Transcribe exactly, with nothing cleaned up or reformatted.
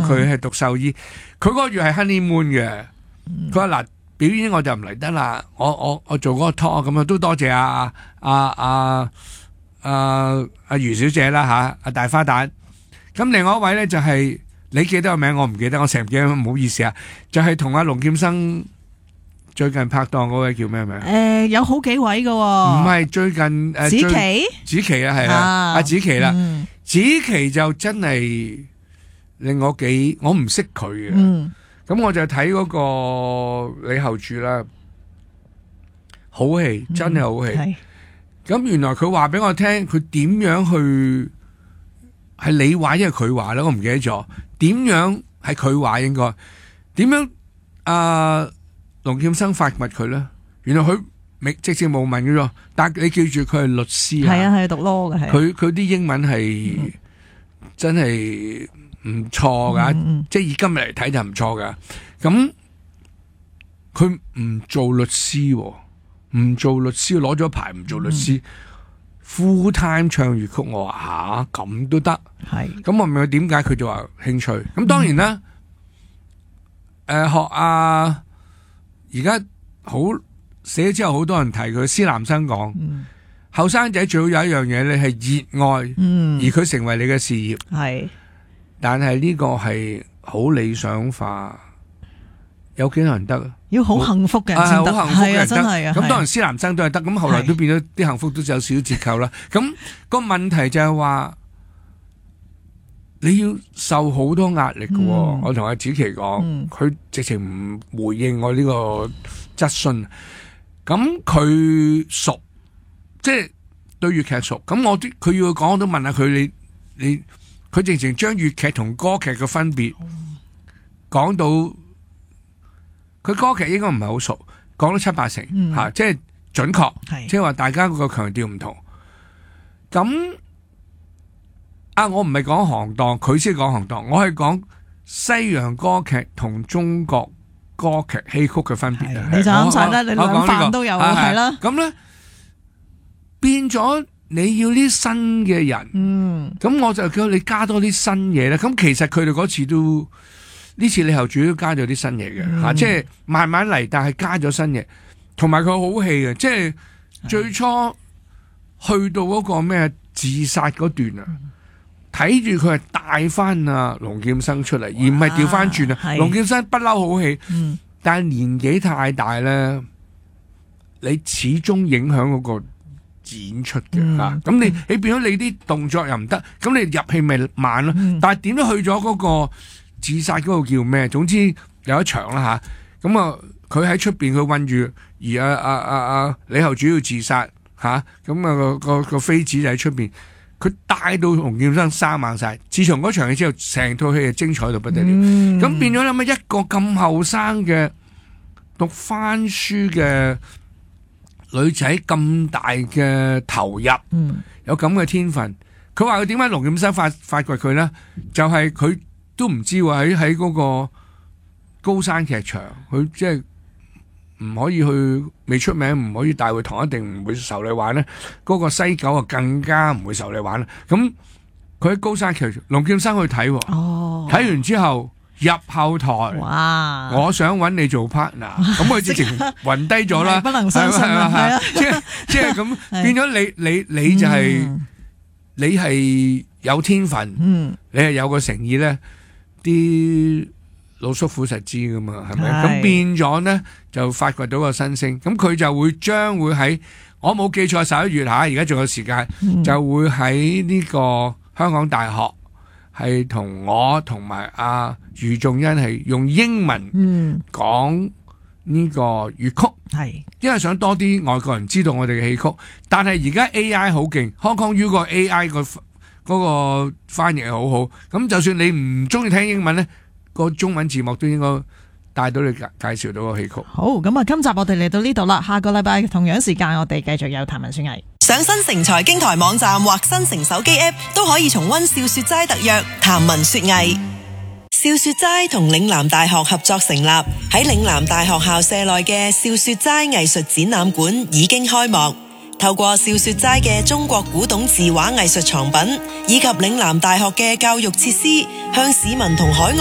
佢係讀獸醫，佢嗰個月係 honeymoon 嘅。佢話嗱，表演我就唔嚟得啦，我我我做嗰個 talk 咁樣都多謝阿阿阿阿阿余小姐啦吓，阿大花旦。咁另外一位咧就係、是、你記得個名，我唔記得，我成日唔記得，唔好意思啊。就係同阿龍劍生最近拍檔嗰位叫咩名？ 誒，有好幾位噶， 唔係最近誒， 子琪， 子琪啊，係啊，阿子琪啦，子琪就真係令我幾，我唔識佢嘅。嗯咁我就睇嗰個李後主啦，好戲，真係好戲。咁、嗯、原來佢話俾我聽，佢點樣去係你話，因為佢話啦，我唔記得咗。點樣係佢話應該？點樣？阿龍劍生發掘佢咧？原來佢未直接冇問嘅啫。但係你記住，佢係律師啊，係啊，係讀 law 嘅。佢佢啲英文係、嗯、真係。唔錯噶，嗯嗯即係以今日嚟睇就唔錯噶。咁佢唔做律師，唔做律師攞咗牌唔做律師、嗯、，full time 唱粵曲。我話吓咁都得，係咁我唔明點解佢就話興趣。咁當然啦，誒、嗯呃、學啊，而家好寫咗之後，好多人提佢。施南生講，後生仔最好有一樣嘢，你係熱愛，嗯、而佢成為你嘅事業，係。但係呢個係好理想化，有幾多人得啊？要好幸福嘅人先得，係啊，真係啊。咁當然施南生都係得，咁後來都變咗啲幸福都有少少折扣啦。咁個問題就係話，你要受好多壓力嘅、嗯。我同阿子琪講，佢、嗯、直情唔回應我呢個質詢。咁佢熟，即係對粵劇熟。咁我啲佢要講，我都問下佢，你你。佢直情將粵劇同歌劇嘅分別講到，佢歌劇應該唔係好熟，講到七八成吓、嗯啊，即係準確，即係話大家個強調唔同。咁啊，我唔係講行當，佢先講行當，我係講西洋歌劇同中國歌劇戲曲嘅分別。你就啱晒啦，你兩範都有係啦。咁咧變咗。你要啲新嘅人，嗯，咁我就叫你加多啲新嘢咧。咁其實佢哋嗰次都呢次李後主都加咗啲新嘢嘅，吓、嗯啊，即係慢慢嚟，但係加咗新嘢，同埋佢好戲嘅，即係最初去到嗰個咩自殺嗰段啊，睇住佢係帶翻阿龍劍生出嚟，而唔係調翻轉啊。龍劍生不嬲好戲，嗯，但係年紀太大咧，你始終影響嗰、嗰個。演出嘅吓，咁、嗯、你你變咗你啲動作又唔得，咁你入戲咪慢咯、嗯。但係點都去咗嗰個自殺嗰個叫咩？總之有一場啦吓，咁啊佢喺出邊佢韞住，而阿阿阿阿李後主要自殺吓，咁啊個個個妃子就喺出邊，佢帶到龍劍生生猛晒。自從嗰場戲之後，成套戲係精彩到不得了。咁、嗯、變咗諗下一個咁後生嘅讀翻書嘅。女仔咁大嘅投入，嗯、有咁嘅天分，佢話佢點解龍劍生發發掘佢咧？就係、是、佢都唔知喎，喺喺嗰個高山劇場，佢即係唔可以去，未出名，唔可以大會堂，一定唔會受你玩咧。嗰、那個西九啊，更加唔會受你玩啦。咁佢喺高山劇場，龍劍生去睇，睇、哦、完之後。入後台，哇！我想揾你做 partner，咁佢直情暈低咗啦，不能相信啊！係啊，即係即係咁變咗你你你就係、是嗯、你係有天分，嗯、你係有個誠意咧，啲老叔父實知噶嘛，係咪？咁變咗咧就發掘到個新星，咁佢就會將會喺我冇記錯十一月吓，而家仲有時間、嗯，就會喺呢個香港大學。係同我同埋阿余仲恩係用英文講呢個粵曲，係、嗯、因為想多啲外國人知道我哋嘅戲曲。但係而家 A I 好勁 ，Hong Kong U 個 A I 個嗰個翻譯係好好。咁就算你唔中意聽英文咧，個中文字幕都應該帶到你介介紹到個戲曲。好，咁啊，今集我哋嚟到呢度啦，下個禮拜同樣時間我哋繼續有譚文雪藝。上新城財經台網站或新城手機 App 都可以重溫笑雪齋特約談文說藝。笑雪齋同嶺南大學合作成立，喺嶺南大學校舍內嘅笑雪齋藝術展覽館已經開幕。透過笑雪齋嘅中國古董字畫藝術藏品以及嶺南大學嘅教育設施，向市民同海外